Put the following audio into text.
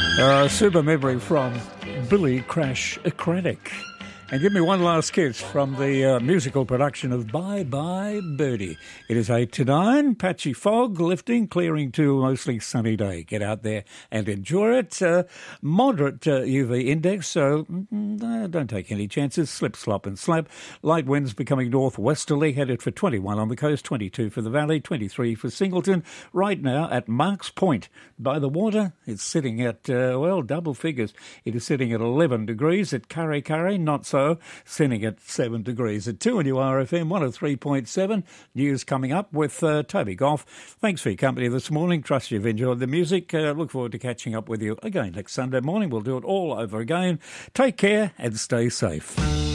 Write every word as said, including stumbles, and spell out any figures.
Uh, super memory from Billy Crash Craddock. And give me one last kiss from the uh, musical production of Bye Bye Birdie. It is eight to nine, patchy fog, lifting, clearing to a mostly sunny day. Get out there and enjoy it. Uh, moderate uh, U V index, so mm, uh, don't take any chances. Slip, slop and slap. Light winds becoming northwesterly, headed for twenty-one on the coast, twenty-two for the valley, twenty-three for Singleton. Right now at Marks Point by the water, it's sitting at, uh, well, double figures. It is sitting at eleven degrees. At Kurri Kurri, not so. Sitting at seven degrees at two and you R F M one oh three point seven. News coming up with uh, Toby Goff. Thanks for your company this morning. Trust you've enjoyed the music. Uh, look forward to catching up with you again next Sunday morning. We'll do it all over again. Take care and stay safe.